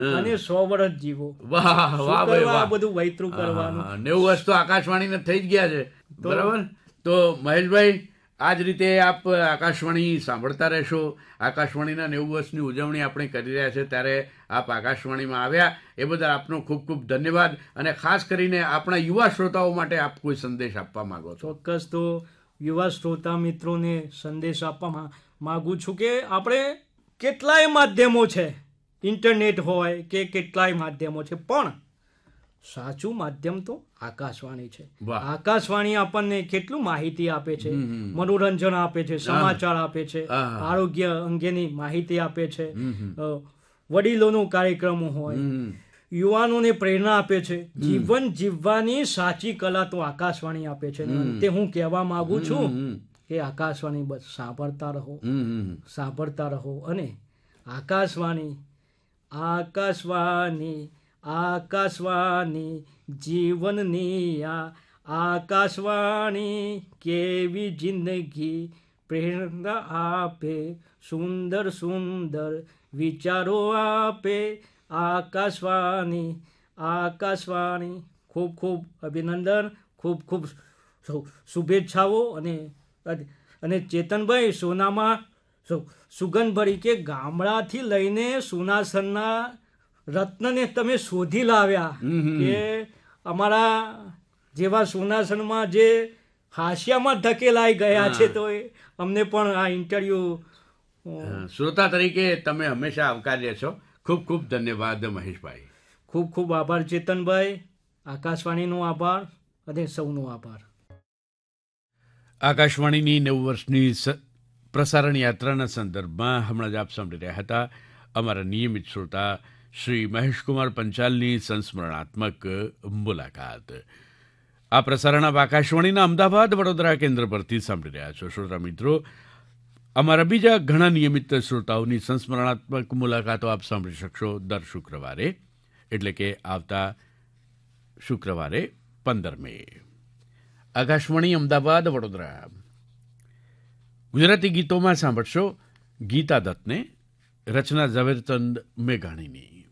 અને 100 વર્ષ જીવો. વાહ શું વાહ ભાઈ કરવા આ વાહ. બધું વૈતરું કરવાનું? 90 વર્ષ તો આકાશવાણીને થઈ જ ગયા છે. બરાબર. તો મહેશભાઈ, આ જ રીતે આપ આકાશવાણી સાંભળતા રહેશો. આકાશવાણીના 90 વર્ષની ઉજવણી આપણે કરી રહ્યા છે, ત્યારે આપ આકાશવાણીમાં આવ્યા એ બદલ આપનો ખૂબ ખૂબ ધન્યવાદ. અને ખાસ કરીને આપણા યુવા શ્રોતાઓ માટે આપ કોઈ સંદેશ આપવા માંગો છો? ચોક્કસ. તો યુવા શ્રોતા મિત્રોને સંદેશ આપવા માગું છું કે આપણે કેટલાય માધ્યમો છે, ઇન્ટરનેટ હોય કે કેટલાય માધ્યમો છે, પણ સાચું માધ્યમ તો આકાશવાણી છે. વાહ. આકાશવાણી આપણને કેટલું માહિતી આપે છે, મનોરંજન આપે છે, સમાચાર આપે છે, આહા. આરોગ્ય અંગેની માહિતી આપે છે, વડીલોનો કાર્યક્રમ હોય, યુવાનોને પ્રેરણા આપે છે. જીવન જીવવાની સાચી કલા તો આકાશવાણી આપે છે. તે હું કહેવા માંગુ છું કે આકાશવાણી બસ સાંભળતા રહો, સાંભળતા રહો. અને આકાશવાણી, આકાશવાણી, આકાશવાણી જીવનની આકાશવાણી કેવી જિંદગી પ્રેરણા આપે, સુંદર સુંદર વિચારો આપે. આકાશવાણી, આકાશવાણી. ખૂબ ખૂબ અભિનંદન, ખૂબ ખૂબ શુભેચ્છાઓ. અને ચેતનભાઈ, સોનામાં સુગંધભરી કે ગામડાથી લઈને સુનાસરના રત્નને તમે શોધી લાવ્યા, કે અમારા જેવા સુનાસનમાં જે હાશિયામાં ધકેલાઈ ગયા છે, તો અમને પણ આ ઇન્ટરવ્યુ શ્રોતા તરીકે તમે હંમેશા આવકાર્ય છો. ખૂબ ખૂબ ધન્યવાદ મહેશભાઈ. ખૂબ ખૂબ આભાર ચેતનભાઈ. આકાશવાણીનો આભાર અને સૌનો આભાર. આકાશવાણીની 90 વર્ષની પ્રસારણ યાત્રાના સંદર્ભમાં હમણાં જ આપ સાંભળી રહ્યા હતા અમારા નિયમિત શ્રોતા શ્રી મહેશકુમાર પંચાલની સંસ્મરણાત્મક મુલાકાત. આ પ્રસારણ આપ આકાશવાણીના અમદાવાદ વડોદરા કેન્દ્ર પરથી સાંભળી રહ્યા છો. શ્રોતા મિત્રો, અમારા બીજા ઘણા નિયમિત શ્રોતાઓની સંસ્મરણાત્મક મુલાકાતો આપ સાંભળી શકશો દર શુક્રવારે, એટલે કે આવતા શુક્રવારે 15 મે. આકાશવાણી અમદાવાદ વડોદરા. ગુજરાતી ગીતોમાં સાંભળશો ગીતા દત્તને, રચના ઝવેરચંદ મેઘાણીની.